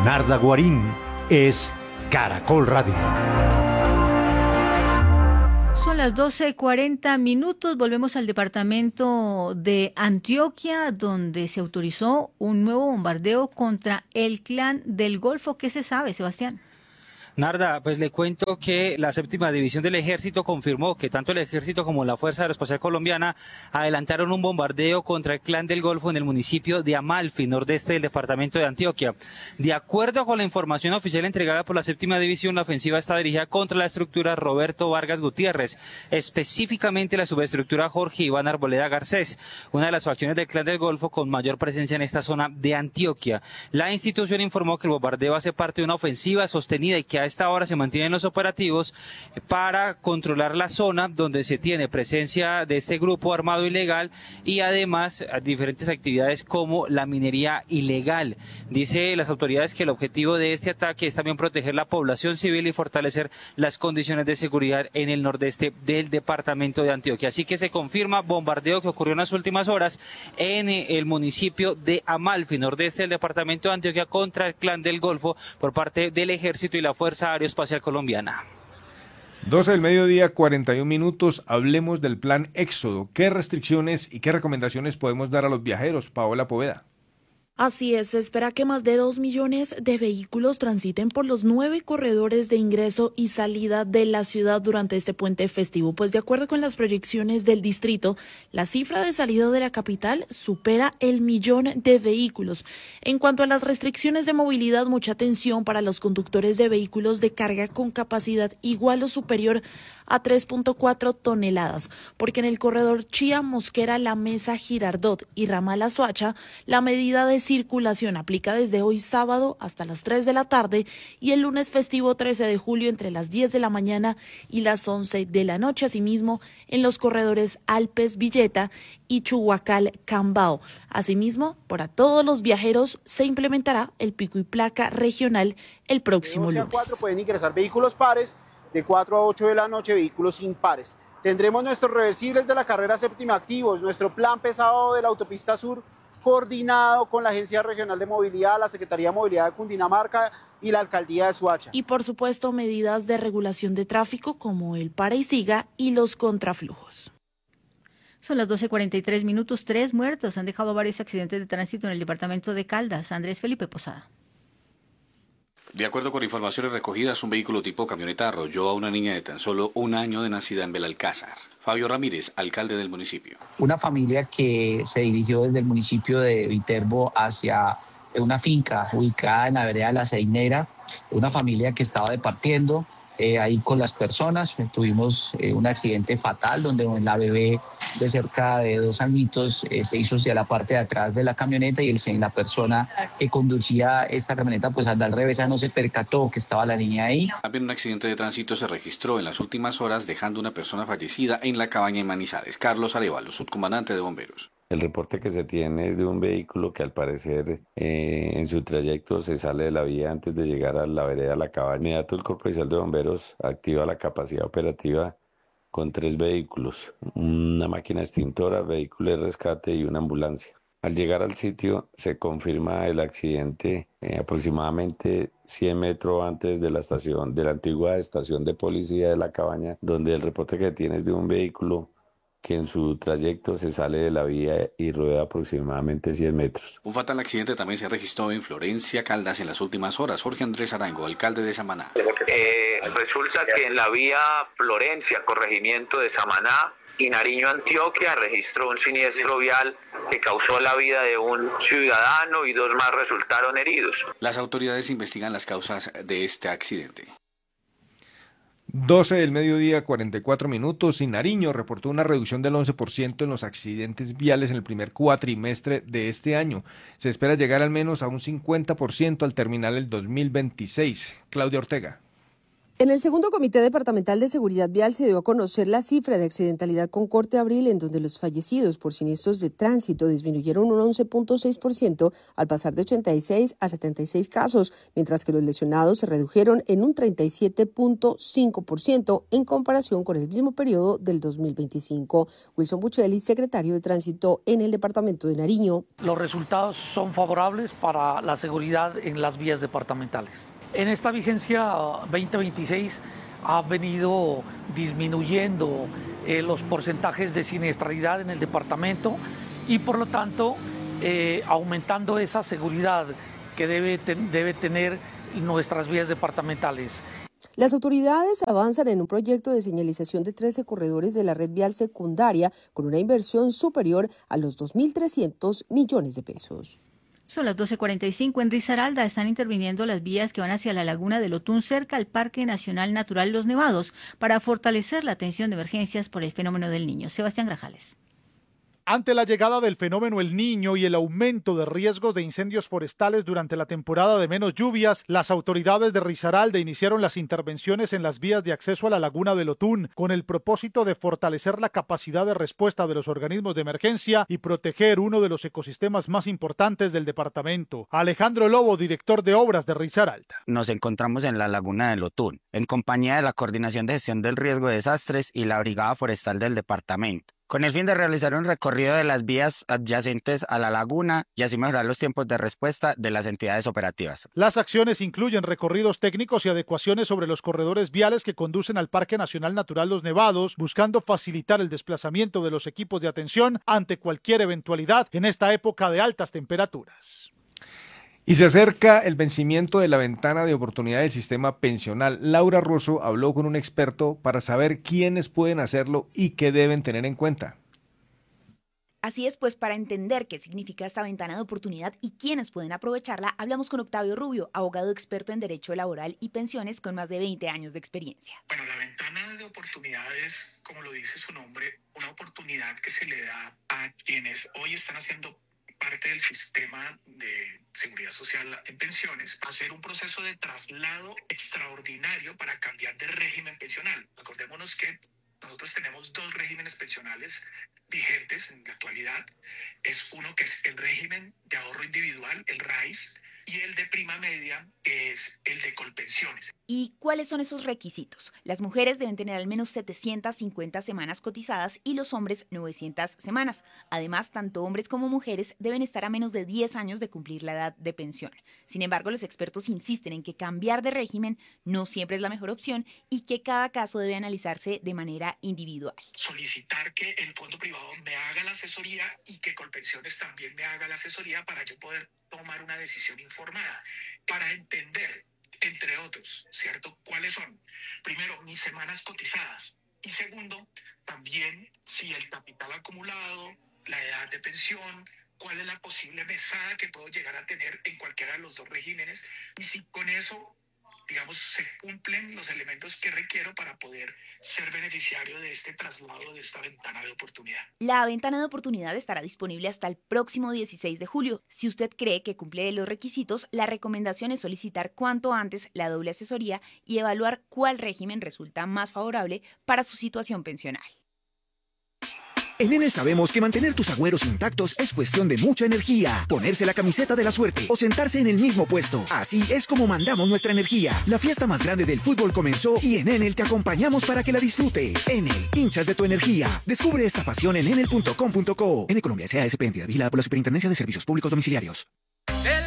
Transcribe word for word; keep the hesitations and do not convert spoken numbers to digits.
Narda Guarín es Caracol Radio. Son las doce cuarenta minutos, volvemos al departamento de Antioquia, donde se autorizó un nuevo bombardeo contra el Clan del Golfo. ¿Qué se sabe, Sebastián? Narda, pues le cuento que la séptima división del ejército confirmó que tanto el ejército como la Fuerza Aeroespacial Colombiana adelantaron un bombardeo contra el Clan del Golfo en el municipio de Amalfi, nordeste del departamento de Antioquia. De acuerdo con la información oficial entregada por la séptima división, la ofensiva está dirigida contra la estructura Roberto Vargas Gutiérrez, específicamente la subestructura Jorge Iván Arboleda Garcés, una de las facciones del Clan del Golfo con mayor presencia en esta zona de Antioquia. La institución informó que el bombardeo hace parte de una ofensiva sostenida y que a esta hora se mantienen los operativos para controlar la zona donde se tiene presencia de este grupo armado ilegal y además diferentes actividades como la minería ilegal. Dice las autoridades que el objetivo de este ataque es también proteger la población civil y fortalecer las condiciones de seguridad en el nordeste del departamento de Antioquia. Así que se confirma bombardeo que ocurrió en las últimas horas en el municipio de Amalfi, nordeste del departamento de Antioquia, contra el Clan del Golfo por parte del ejército y la Fuerza Aeroespacial Colombiana. doce del mediodía, cuarenta y un minutos, hablemos del plan Éxodo. ¿Qué restricciones y qué recomendaciones podemos dar a los viajeros? Paola Poveda. Así es, se espera que más de dos millones de vehículos transiten por los nueve corredores de ingreso y salida de la ciudad durante este puente festivo. Pues de acuerdo con las proyecciones del distrito, la cifra de salida de la capital supera el millón de vehículos. En cuanto a las restricciones de movilidad, mucha atención para los conductores de vehículos de carga con capacidad igual o superior a tres punto cuatro toneladas, porque en el corredor Chía, Mosquera, La Mesa, Girardot y Ramal Azoacha, la medida de circulación aplica desde hoy sábado hasta las tres de la tarde y el lunes festivo trece de julio entre las diez de la mañana y las once de la noche. Asimismo, en los corredores Alpes, Villeta y Chuhuacal, Cambao. Asimismo, para todos los viajeros se implementará el pico y placa regional el próximo lunes. De doce a cuatro pueden ingresar vehículos pares, de cuatro a ocho de la noche vehículos impares. Tendremos nuestros reversibles de la carrera séptima activos, nuestro plan pesado de la autopista sur coordinado con la Agencia Regional de Movilidad, la Secretaría de Movilidad de Cundinamarca y la Alcaldía de Soacha. Y por supuesto medidas de regulación de tráfico como el para y siga y los contraflujos. Son las doce cuarenta y tres minutos, tres muertos. Han dejado varios accidentes de tránsito en el departamento de Caldas. Andrés Felipe Posada. De acuerdo con informaciones recogidas, un vehículo tipo camioneta arrolló a una niña de tan solo un año de nacida en Belalcázar. Fabio Ramírez, alcalde del municipio. Una familia que se dirigió desde el municipio de Viterbo hacia una finca ubicada en la vereda La Ceinera, una familia que estaba departiendo eh, ahí con las personas. Tuvimos eh, un accidente fatal donde la bebé de cerca de dos añitos eh, se hizo hacia la parte de atrás de la camioneta y el, la persona que conducía esta camioneta pues al dar revesa no se percató que estaba la niña ahí. También un accidente de tránsito se registró en las últimas horas dejando una persona fallecida en la cabaña en Manizales. Carlos Arevalo, subcomandante de bomberos. El reporte que se tiene es de un vehículo que al parecer eh, en su trayecto se sale de la vía antes de llegar a la vereda La Cabaña. Inmediato el Cuerpo Policial de Bomberos activa la capacidad operativa con tres vehículos, una máquina extintora, vehículo de rescate y una ambulancia. Al llegar al sitio se confirma el accidente eh, aproximadamente cien metros antes de la estación, de la antigua estación de policía de La Cabaña, donde el reporte que tiene es de un vehículo que en su trayecto se sale de la vía y rueda aproximadamente cien metros. Un fatal accidente también se registró en Florencia, Caldas en las últimas horas. Jorge Andrés Arango, alcalde de Samaná. Eh, resulta que en la vía Florencia, corregimiento de Samaná y Nariño, Antioquia, registró un siniestro vial que causó la vida de un ciudadano y dos más resultaron heridos. Las autoridades investigan las causas de este accidente. doce del mediodía, cuarenta y cuatro minutos, y Nariño reportó una reducción del once por ciento en los accidentes viales en el primer cuatrimestre de este año. Se espera llegar al menos a un cincuenta por ciento al terminar el dos mil veintiséis. Claudia Ortega. En el segundo Comité Departamental de Seguridad Vial se dio a conocer la cifra de accidentalidad con corte abril, en donde los fallecidos por siniestros de tránsito disminuyeron un once punto seis por ciento al pasar de ochenta y seis a setenta y seis casos, mientras que los lesionados se redujeron en un treinta y siete punto cinco por ciento en comparación con el mismo periodo del dos mil veinticinco. Wilson Buccelli, secretario de Tránsito en el departamento de Nariño. Los resultados son favorables para la seguridad en las vías departamentales. En esta vigencia veinte veintiséis ha venido disminuyendo eh, los porcentajes de siniestralidad en el departamento y por lo tanto eh, aumentando esa seguridad que debe, ten, debe tener nuestras vías departamentales. Las autoridades avanzan en un proyecto de señalización de trece corredores de la red vial secundaria con una inversión superior a los dos mil trescientos millones de pesos. Son las doce cuarenta y cinco. En Risaralda están interviniendo las vías que van hacia la laguna del Otún, cerca al Parque Nacional Natural Los Nevados, para fortalecer la atención de emergencias por el fenómeno del Niño. Sebastián Grajales. Ante la llegada del fenómeno El Niño y el aumento de riesgos de incendios forestales durante la temporada de menos lluvias, las autoridades de Risaralda iniciaron las intervenciones en las vías de acceso a la laguna del Otún con el propósito de fortalecer la capacidad de respuesta de los organismos de emergencia y proteger uno de los ecosistemas más importantes del departamento. Alejandro Lobo, director de obras de Risaralda. Nos encontramos en la laguna del Otún, en compañía de la Coordinación de Gestión del Riesgo de Desastres y la Brigada Forestal del departamento, con el fin de realizar un recorrido de las vías adyacentes a la laguna y así mejorar los tiempos de respuesta de las entidades operativas. Las acciones incluyen recorridos técnicos y adecuaciones sobre los corredores viales que conducen al Parque Nacional Natural Los Nevados, buscando facilitar el desplazamiento de los equipos de atención ante cualquier eventualidad en esta época de altas temperaturas. Y se acerca el vencimiento de la ventana de oportunidad del sistema pensional. Laura Rosso habló con un experto para saber quiénes pueden hacerlo y qué deben tener en cuenta. Así es, pues para entender qué significa esta ventana de oportunidad y quiénes pueden aprovecharla, hablamos con Octavio Rubio, abogado experto en Derecho Laboral y Pensiones con más de veinte años de experiencia. Bueno, la ventana de oportunidad es, como lo dice su nombre, una oportunidad que se le da a quienes hoy están haciendo parte del sistema de seguridad social en pensiones, hacer un proceso de traslado extraordinario para cambiar de régimen pensional. Acordémonos que nosotros tenemos dos regímenes pensionales vigentes en la actualidad. Es uno que es el régimen de ahorro individual, el R A I S, y el de prima media, que es el de Colpensiones. ¿Y cuáles son esos requisitos? Las mujeres deben tener al menos setecientas cincuenta semanas cotizadas y los hombres novecientas semanas. Además, tanto hombres como mujeres deben estar a menos de diez años de cumplir la edad de pensión. Sin embargo, los expertos insisten en que cambiar de régimen no siempre es la mejor opción y que cada caso debe analizarse de manera individual. Solicitar que el fondo privado me haga la asesoría y que Colpensiones también me haga la asesoría para yo poder tomar una decisión informada, para entender, entre otros, ¿cierto?, cuáles son, primero, mis semanas cotizadas, y segundo, también si el capital acumulado, la edad de pensión, cuál es la posible mesada que puedo llegar a tener en cualquiera de los dos regímenes, y si con eso, digamos, se cumplen los elementos que requiero para poder ser beneficiario de este traslado, de esta ventana de oportunidad. La ventana de oportunidad estará disponible hasta el próximo dieciséis de julio. Si usted cree que cumple los requisitos, la recomendación es solicitar cuanto antes la doble asesoría y evaluar cuál régimen resulta más favorable para su situación pensional. En Enel sabemos que mantener tus agüeros intactos es cuestión de mucha energía. Ponerse la camiseta de la suerte o sentarse en el mismo puesto. Así es como mandamos nuestra energía. La fiesta más grande del fútbol comenzó y en Enel te acompañamos para que la disfrutes. Enel, hinchas de tu energía. Descubre esta pasión en enel punto com punto co. Enel Colombia S A S P, entidad vigilada por la Superintendencia de Servicios Públicos Domiciliarios.